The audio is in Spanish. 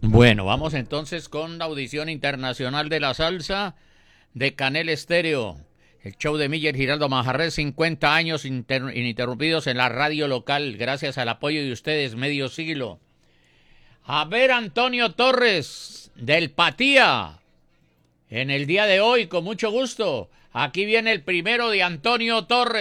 Bueno, vamos entonces con la audición internacional de la salsa de Canel Estéreo. El show de Miller Giraldo Manjarres, 50 años ininterrumpidos en la radio local, gracias al apoyo de ustedes, medio siglo. A ver, Antonio Torres, del Patía, en el día de hoy, con mucho gusto. Aquí viene el primero de Antonio Torres.